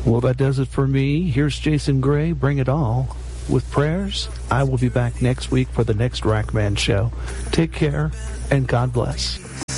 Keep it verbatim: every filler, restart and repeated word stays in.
Well, that does it for me. Here's Jason Gray. Bring it all. With prayers, I will be back next week for the next Rackman show. Take care, and God bless.